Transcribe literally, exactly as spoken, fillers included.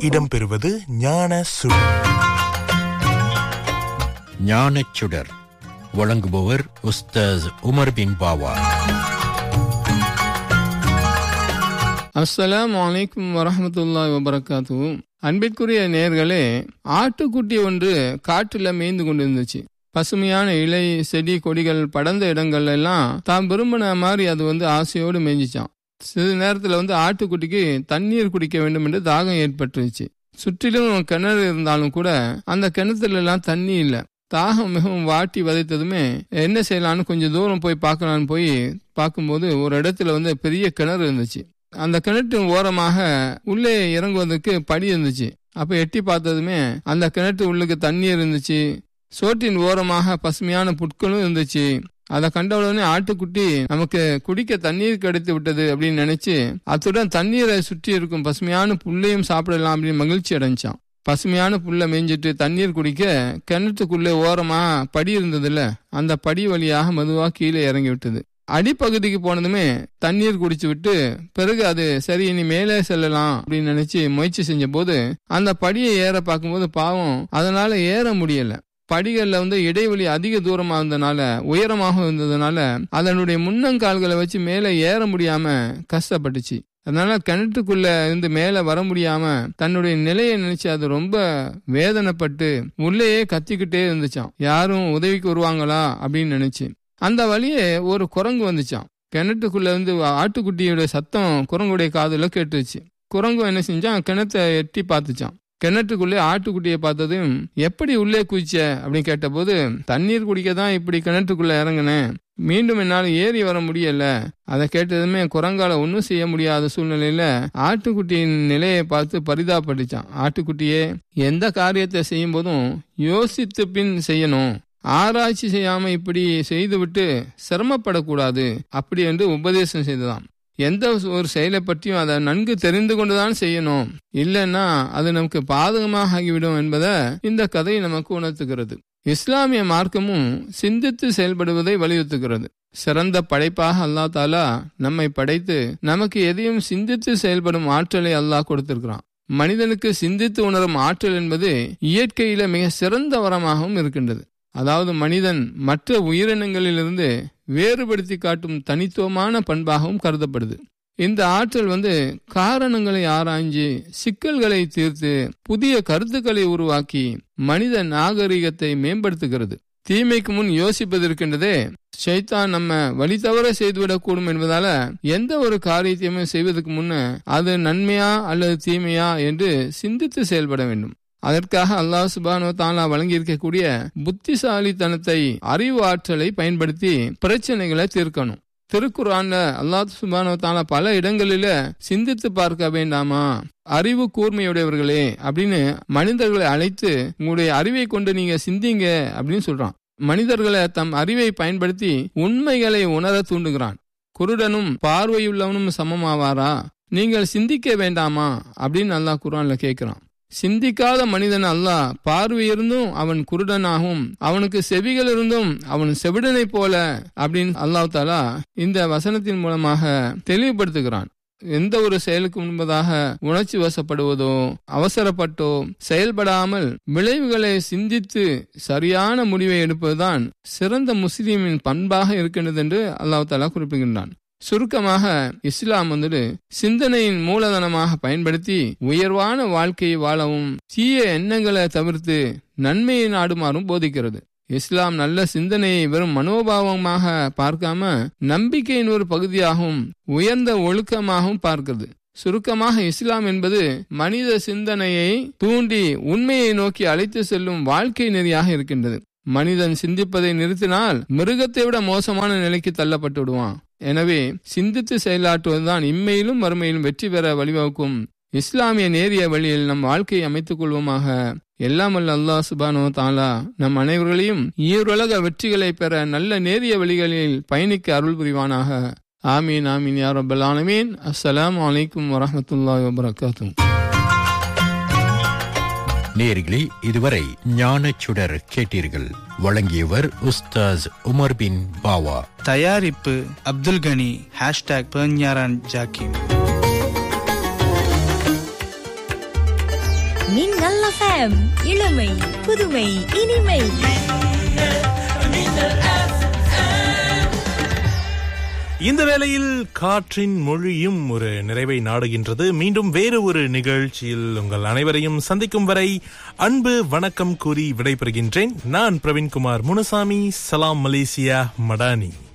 இடம்பெறுவது ஞான சுடர். ஞானச் சுடர் வழங்குபவர் உஸ்தாஸ் உமர் பின் பாவா. அஸ்ஸலாமு அலைக்கும் வரஹ்மத்துல்லாஹி வபரகாத்துஹு. அன்பிற்குரிய நேயர்களே, ஆட்டுக்குட்டி ஒன்று காட்டுல மேய்ந்து கொண்டிருந்துச்சு. பசுமையான இலை, செடி, கொடிகள் படர்ந்த இடங்கள்ல எல்லாம் தான் விரும்பின மாதிரி அது வந்து ஆசையோடு மேய்ஞ்சிச்சான். சிறிது நேரத்துல வந்து ஆட்டுக்குட்டிக்கு தண்ணீர் குடிக்க வேண்டும் என்று தாகம் ஏற்பட்டுருச்சு. சுற்றிலும் கிணறு இருந்தாலும் கூட அந்த கிணத்துல எல்லாம் தண்ணி இல்லை. தாகம் மிகவும் வாட்டி வதைத்ததுமே என்ன செய்யலான்னு கொஞ்சம் தூரம் போய் பார்க்கலான்னு போய் பார்க்கும்போது ஒரு இடத்துல வந்து பெரிய கிணறு இருந்துச்சு. அந்த கிணற்றின் ஓரமாக உள்ளே இறங்குவதற்கு படி இருந்துச்சு. அப்ப எட்டி பார்த்ததுமே அந்த கிணற்று உள்ளுக்கு தண்ணீர் இருந்துச்சு. சோற்றின் ஓரமாக பசுமையான புட்களும் இருந்துச்சு. அதை கண்டவுடனே ஆட்டுக்குட்டி நமக்கு குடிக்க தண்ணீர் கிடைத்து விட்டது அப்படின்னு நினைச்சு அத்துடன் தண்ணீரை சுற்றி இருக்கும் பசுமையான புல்லையும் சாப்பிடலாம் அப்படின்னு மகிழ்ச்சி அடைஞ்சான். பசுமையான புல்லை மேய்ஞ்சிட்டு தண்ணீர் குடிக்க கிணற்றுக்குள்ளே ஓரமா படி இருந்ததுல அந்த படி வழியாக மெதுவா கீழே இறங்கி விட்டது. அடிப்பகுதிக்கு போனதுமே தண்ணீர் குடிச்சு விட்டு பிறகு அது சரி இனி மேலே செல்லலாம் அப்படின்னு நினைச்சு முயற்சி செஞ்ச போது அந்த படியை ஏற பார்க்கும்போது பாவம் அதனால ஏற முடியல. படிகள்ல வந்து இடைவெளி அதிக தூரமா இருந்ததுனால, உயரமாக இருந்ததுனால அதனுடைய முன்னங்கால்களை வச்சு மேலே ஏற முடியாம கஷ்டப்பட்டுச்சு. அதனால கிணற்றுக்குள்ள இருந்து மேல வர முடியாம தன்னுடைய நிலையை நினைச்சு அது ரொம்ப வேதனைப்பட்டு உள்ளேயே கத்திக்கிட்டே இருந்துச்சான். யாரும் உதவிக்கு வருவாங்களா அப்படின்னு நினைச்சு அந்த வழியே ஒரு குரங்கு வந்துச்சான். கிணற்றுக்குள்ள இருந்து ஆட்டுக்குட்டியோட சத்தம் குரங்குடைய காதுல கேட்டுச்சு. குரங்கு என்ன செஞ்சான், கிணத்தை எட்டி பார்த்துச்சான். கிணற்றுக்குள்ளே ஆட்டுக்குட்டியை பார்த்ததும் எப்படி உள்ளே குதிச்ச அப்படின்னு கேட்ட போது, தண்ணீர் குடிக்க தான் இப்படி கிணற்றுக்குள்ள இறங்கினேன், மீண்டும் என்னால் ஏறி வர முடியல. அதை கேட்டதுமே குரங்கால ஒன்றும் செய்ய முடியாத சூழ்நிலையில ஆட்டுக்குட்டியின் நிலையை பார்த்து பரிதாபப்பட்டுச்சான். ஆட்டுக்குட்டியே, எந்த காரியத்தை செய்யும் போதும் யோசித்து பின் செய்யணும், ஆராய்ச்சி செய்யாம இப்படி செய்துவிட்டு சிரமப்படக்கூடாது அப்படி என்று உபதேசம் செய்ததாம். எந்த ஒரு செயலை பற்றியும் அதை நன்கு தெரிந்து கொண்டுதான் செய்யணும், இல்லைன்னா அது நமக்கு பாதகமாக ஆகிவிடும் என்பதை இந்த கதை நமக்கு உணர்த்துகிறது. இஸ்லாமிய மார்க்கமும் சிந்தித்து செயல்படுவதை வலியுறுத்துகிறது. சிறந்த படைப்பாக அல்லாஹ் தாலா நம்மை படைத்து நமக்கு எதையும் சிந்தித்து செயல்படும் ஆற்றலை அல்லாஹ் கொடுத்திருக்கிறான். மனிதனுக்கு சிந்தித்து உணரும் ஆற்றல் என்பது இயற்கையில மிக சிறந்த வரமாகவும் இருக்கின்றது. அதாவது மனிதன் மற்ற உயிரினங்களிலிருந்து வேறுபடுத்தி காட்டும் தனித்துவமான பண்பாகவும் கருதப்படுது. இந்த ஆற்றல் வந்து காரணங்களை ஆராய்ஞ்சு சிக்கல்களை தீர்த்து புதிய கருத்துக்களை உருவாக்கி மனித நாகரிகத்தை மேம்படுத்துகிறது. தீமைக்கு முன் யோசிப்பது இருக்கின்றதே, ஷைத்தான் நம்ம வழி தவற செய்துவிடக்கூடும் என்பதால எந்த ஒரு காரியத்தையுமே செய்வதற்கு முன்ன அது நன்மையா அல்லது தீமையா என்று சிந்தித்து செயல்பட வேண்டும். அதற்காக அல்லாஹ் சுப்ஹானஹு வ தஆலா வழங்கி இருக்கக்கூடிய புத்திசாலித்தனத்தை, அறிவு ஆற்றலை பயன்படுத்தி பிரச்சனைகளை தீர்க்கணும். திருக்குர்ஆன்ல அல்லாஹ் சுப்ஹானஹு வ தஆலா பல இடங்களில சிந்தித்து பார்க்க வேண்டாமா, அறிவு கூர்மையுடையவர்களே அப்படின்னு மனிதர்களை அழைத்து உங்களுடைய அறிவை கொண்டு நீங்க சிந்திங்க அப்படின்னு சொல்றான். மனிதர்களை தம் அறிவை பயன்படுத்தி உண்மைகளை உணர தூண்டுகிறான். குருடனும் பார்வையுள்ளவனும் சமமாவாரா, நீங்கள் சிந்திக்க வேண்டாமா அப்படின்னு அல்லாஹ் குர்ஆன்ல கேட்கிறான். சிந்திக்காத மனிதன் அல்லாஹ் பார்வை இருந்தும் அவன் குருடனாகவும் அவனுக்கு செவிகள் இருந்தும் அவன் செவிடனை போல அப்படின்னு அல்லாஹ் தாலா இந்த வசனத்தின் மூலமாக தெளிவுபடுத்துகிறான். எந்த ஒரு செயலுக்கு முன்பதாக உணர்ச்சி வசப்படுவதோ அவசரப்பட்டோ செயல்படாமல் விளைவுகளை சிந்தித்து சரியான முடிவை எடுப்பதுதான் சிறந்த முஸ்லிமின் பண்பாக இருக்கின்றது என்று அல்லாஹ் தாலா குறிப்பிடுகின்றான். சுருக்கமாக இஸ்லாம் வந்துட்டு சிந்தனையின் மூலதனமாக பயன்படுத்தி உயர்வான வாழ்க்கையை வாழவும் தீய எண்ணங்களை தவிர்த்து நன்மையை நாடுமாறும் போதிக்கிறது. இஸ்லாம் நல்ல சிந்தனையை வெறும் மனோபாவமாக பார்க்காம நம்பிக்கையின் ஒரு பகுதியாகவும் உயர்ந்த ஒழுக்கமாகவும் பார்க்கிறது. சுருக்கமாக இஸ்லாம் என்பது மனித சிந்தனையை தூண்டி உண்மையை நோக்கி அழைத்து செல்லும் வாழ்க்கை நெறியாக இருக்கின்றது. மனிதன் சிந்திப்பதை நிறுத்தினால் மிருகத்தை விட மோசமான நிலைக்கு தள்ளப்பட்டு விடுவான். எனவே சிந்தித்து செயலாற்றுவதுதான் இம்மையிலும் மறுமையிலும் வெற்றி பெற வழிவகுக்கும் இஸ்லாமிய நேரிய வழியில் நம் வாழ்க்கையை அமைத்துக் கொள்வோமாக. எல்லாம் வல்ல அல்லாஹ் சுப்ஹானஹு வ தஆலா நம் அனைவர்களையும் ஈருலக வெற்றிகளை பெற நல்ல நேரிய வழிகளில் பயணிக்க அருள் புரிவானாக. ஆமீன் ஆமீன் யா ரப்பல் ஆலமீன். அஸ்ஸலாமு அலைக்கும் வரஹ்மத்துல்லாஹி வபரகாத்துஹு. நேயர்களே, இதுவரை ஞானச் சுடர் கேட்டீர்கள். வழங்கியவர் உஸ்தாஸ் உமர் பின் பாவா. தயாரிப்பு அப்துல் கனி. ஹேஷ்டாக் பெர்ஞாரான் ஜாக்கிம். மின்னல் எஃப்எம், இளமை புதுமை இனிமை. இந்த வேளையில் காற்றின் மொழியும் ஒரு நிறைவை நாடுகின்றது. மீண்டும் வேறு ஒரு நிகழ்ச்சியில் உங்கள் அனைவரையும் சந்திக்கும் வரை அன்பு வணக்கம் கூறி விடைபெறுகின்றேன். நான் பிரவீன்குமார் முனுசாமி. சலாம் மலேசியா மடானி.